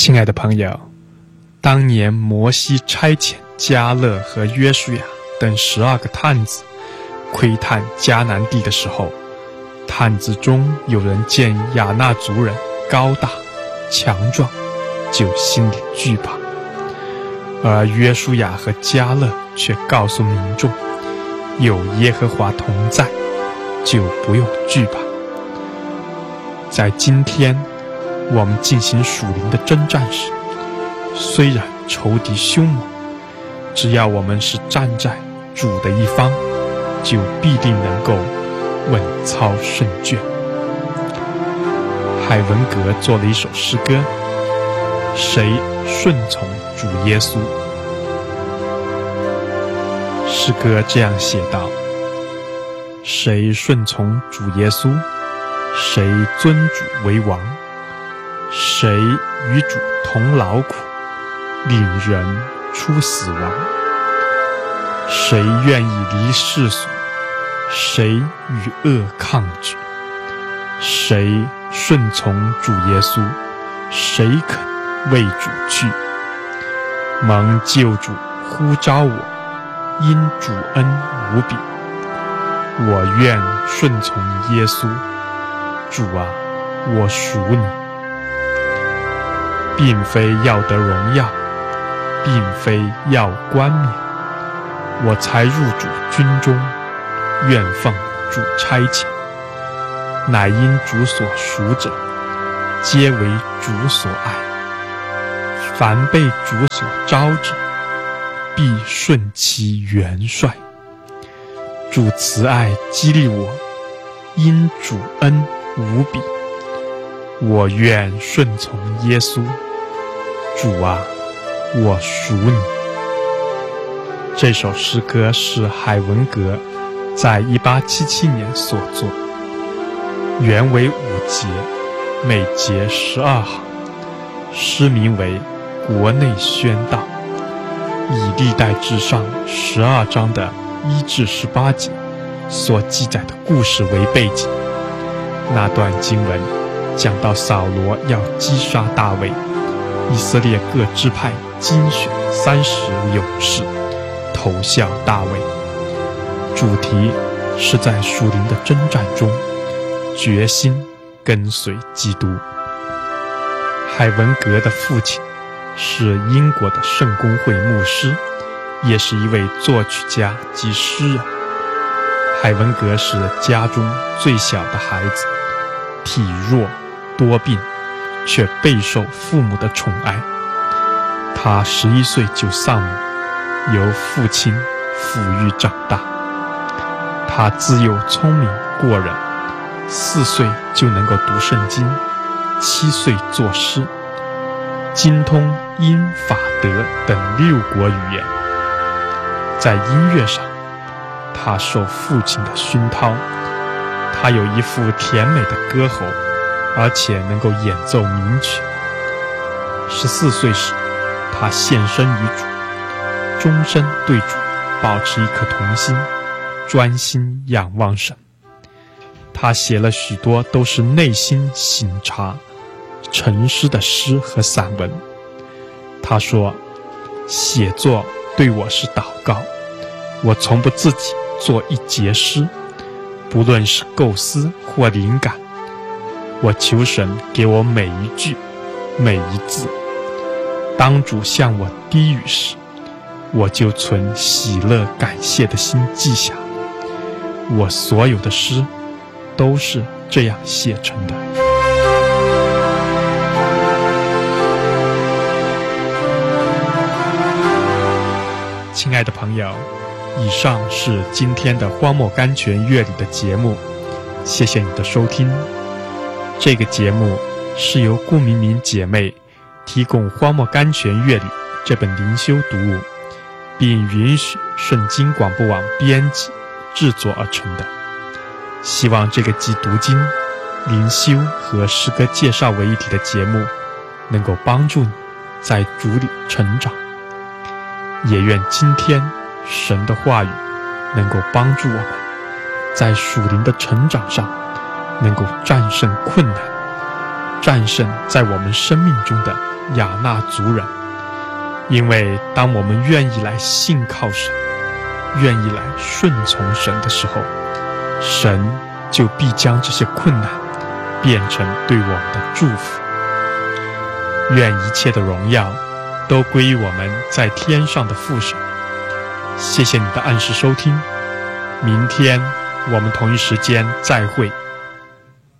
亲爱的朋友，当年摩西差遣迦勒和约书亚等12个探子窥探迦南地的时候，探子中有人见亚衲族人高大强壮，就心里惧怕；而约书亚和迦勒却告诉民众，有耶和华同在，就不用惧怕。在今天我们进行属灵的征战时，虽然仇敌凶猛，只要我们是站在主的一方，就必定能够稳操胜券。海文格做了一首诗歌，谁顺从主耶稣？诗歌这样写道：谁顺从主耶稣？谁尊主为王？谁与主同劳苦，领人出死亡？谁愿意离世俗？谁与恶抗拒？谁顺从主耶稣？谁肯为主去？蒙救主呼召我，因主恩无比，我愿顺从耶稣。主啊，我属你。并非要得荣耀，并非要冠冕，我才入主军中，愿奉主差遣。乃因主所属者，皆为主所爱。凡被主所招者，必顺其元帅。主慈爱激励我，因主恩无比，我愿顺从耶稣。主啊，我属你。这首诗歌是海文格在1877年所作，原为5节，每节12行，诗名为《国内宣道》，以历代志上12章的1至18节所记载的故事为背景。那段经文讲到扫罗要击杀大卫，以色列各支派精选30勇士投效大卫，主题是在属灵的征战中决心跟随基督。海文格的父亲是英国的圣公会牧师，也是一位作曲家及诗人。海文格是家中最小的孩子，体弱多病，却备受父母的宠爱。他11岁就丧母，由父亲抚育长大。他自幼聪明过人，4岁就能够读圣经，7岁作诗，精通英法德等6国语言。在音乐上，他受父亲的熏陶，他有一副甜美的歌喉，而且能够演奏名曲。14岁时，他献身于主，终身对主保持一颗同心，专心仰望神。他写了许多都是内心省察、沉思的诗和散文。他说，写作对我是祷告，我从不自己做一节诗，不论是构思或灵感，我求神给我每一句每一字。当主向我低语时，我就存喜乐感谢的心记下。我所有的诗都是这样写成的。亲爱的朋友，以上是今天的荒漠甘泉乐理的节目，谢谢你的收听。这个节目是由顾明明姐妹提供荒漠甘泉乐理这本灵修读物，并允许圣经广播网编辑制作而成的。希望这个集读经、灵修和诗歌介绍为一体的节目能够帮助你在主里成长。也愿今天神的话语能够帮助我们在属灵的成长上能够战胜困难， 战胜在我们生命中的亚衲族人。因为当我们愿意来信靠神，愿意来顺从神的时候，神就必将这些困难变成对我们的祝福。愿一切的荣耀都归于我们在天上的父神。谢谢你的按时收听，明天我们同一时间再会。